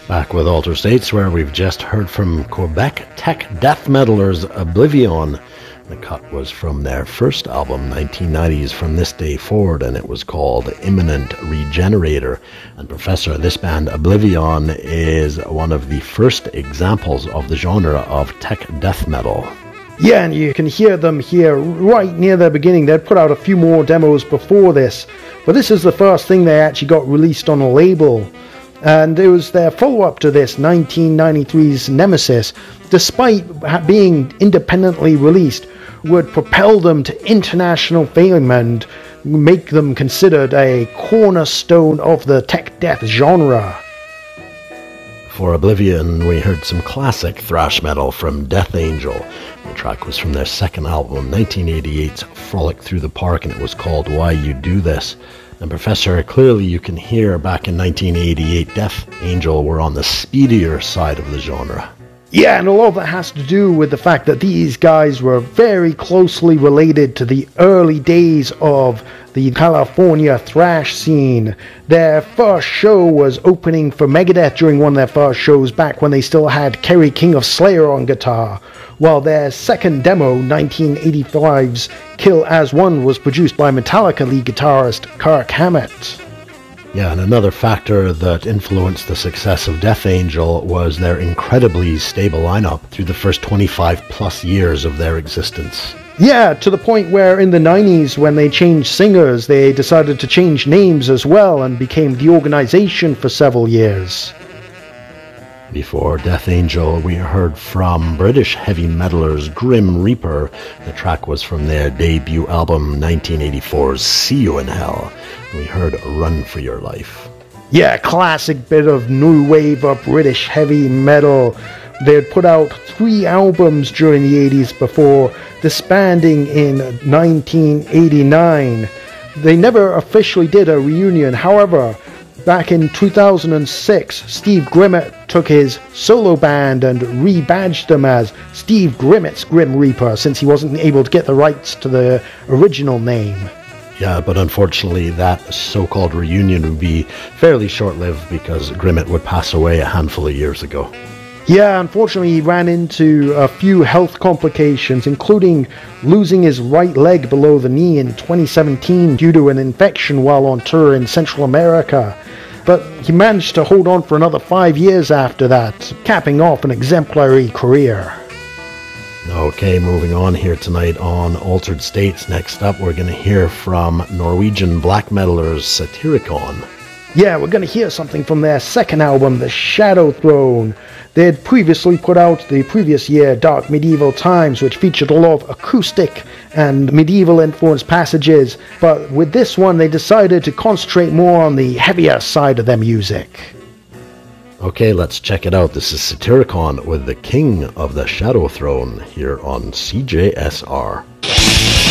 Back with Altered States, where we've just heard from Quebec tech death metalers Oblivion. The cut was from their first album, 1990's From This Day Forward, and it was called Imminent Regenerator. And Professor, this band Oblivion is one of the first examples of the genre of tech death metal. Yeah, and you can hear them here right near the beginning. They'd put out a few more demos before this, but this is the first thing they actually got released on a label. And it was their follow-up to this, 1993's Nemesis, despite being independently released, would propel them to international fame and make them considered a cornerstone of the tech death genre. For Oblivion, we heard some classic thrash metal from Death Angel. The track was from their second album, 1988's Frolic Through the Park, and it was called Why You Do This. And Professor, clearly you can hear back in 1988, Death Angel were on the speedier side of the genre. Yeah, and a lot of that has to do with the fact that these guys were very closely related to the early days of the California thrash scene. Their first show was opening for Megadeth during one of their first shows back when they still had Kerry King of Slayer on guitar, while their second demo, 1985's Kill As One, was produced by Metallica lead guitarist Kirk Hammett. Yeah, and another factor that influenced the success of Death Angel was their incredibly stable lineup through the first 25 plus years of their existence. Yeah, to the point where in the 90s, when they changed singers, they decided to change names as well and became The Organization for several years. Before Death Angel, we heard from British heavy metalers Grim Reaper. The track was from their debut album, 1984's See You in Hell. We heard Run For Your Life. Yeah, classic bit of new wave of British heavy metal. They had put out 3 albums during the 80s before disbanding in 1989. They never officially did a reunion. However, back in 2006, Steve Grimmett took his solo band and rebadged them as Steve Grimmett's Grim Reaper, since he wasn't able to get the rights to the original name. Yeah, but unfortunately that so-called reunion would be fairly short-lived because Grimmett would pass away a handful of years ago. Yeah, unfortunately he ran into a few health complications, including losing his right leg below the knee in 2017 due to an infection while on tour in Central America. But he managed to hold on for another 5 years after that, capping off an exemplary career. Okay, moving on here tonight on Altered States. Next up, we're going to hear from Norwegian black metalers Satyricon. Yeah, we're going to hear something from their second album, The Shadow Throne. They had previously put out the previous year Dark Medieval Times, which featured a lot of acoustic and medieval influenced passages, but with this one they decided to concentrate more on the heavier side of their music. Okay, let's check it out. This is Satyricon with The King of the Shadow Throne here on CJSR.